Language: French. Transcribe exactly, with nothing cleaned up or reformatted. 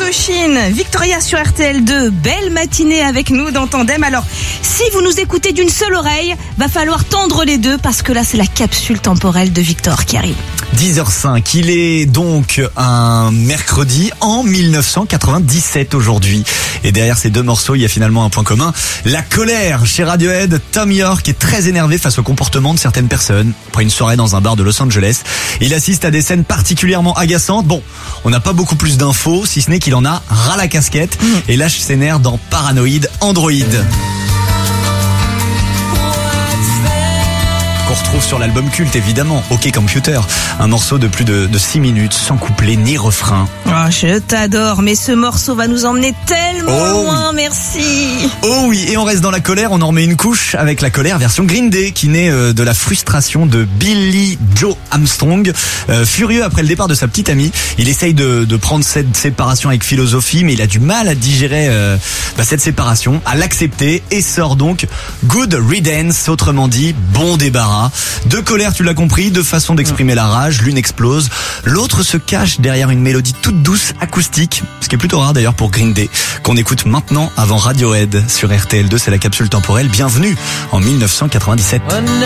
Indochine, Victoria sur R T L deux, belle matinée avec nous dans Tandem. Alors, si vous nous écoutez d'une seule oreille, va falloir tendre les deux parce que là, c'est la capsule temporelle de Victor qui arrive. dix heures cinq, il est donc un mercredi en mille neuf cent quatre-vingt-dix-sept aujourd'hui. Et derrière ces deux morceaux, il y a finalement un point commun. La colère chez Radiohead. Thom Yorke est très énervé face au comportement de certaines personnes. Après une soirée dans un bar de Los Angeles, il assiste à des scènes particulièrement agaçantes. Bon, on n'a pas beaucoup plus d'infos, si ce n'est qu'il en a ras la casquette et lâche ses nerfs dans Paranoid Android. Qu'on retrouve sur l'album culte évidemment, OK Computer, un morceau de plus de, de six minutes sans couplet ni refrain. Oh, je t'adore, mais ce morceau va nous emmener tellement oh, loin, oui. merci. Oh oui, et on reste dans la colère, on en remet une couche avec la colère version Green Day qui naît euh, de la frustration de Billy Joe Armstrong. Euh, furieux après le départ de sa petite amie, il essaye de, de prendre cette séparation avec philosophie, mais il a du mal à digérer euh, bah, cette séparation, à l'accepter et sort donc Good Riddance, autrement dit bon débarras. De colère, tu l'as compris, de façon d'exprimer la rage, l'une explose, l'autre se cache derrière une mélodie toute douce, acoustique, ce qui est plutôt rare d'ailleurs pour Green Day, qu'on écoute maintenant avant Radiohead sur R T L deux, c'est la capsule temporelle. Bienvenue en mille neuf cent quatre-vingt-dix-sept.